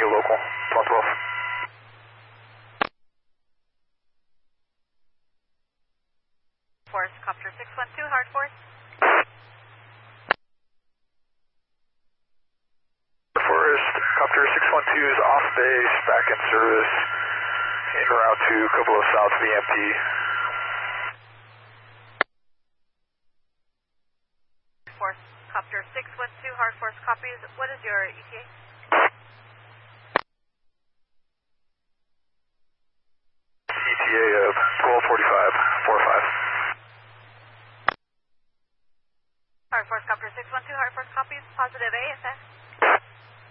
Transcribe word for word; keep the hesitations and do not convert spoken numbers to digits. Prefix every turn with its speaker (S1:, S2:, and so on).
S1: your local, twelve twelve.
S2: Force, Copter six one two, hard force.
S1: Forest, Copter six one two is off base, back in service, en route to Coppola South V M P.
S2: Force, Copter six one two, hard force copies. What is your E T A?
S1: E T A of twelve forty-five, four five.
S2: Hard force, Copter six one two, hard force copies. Positive A S S.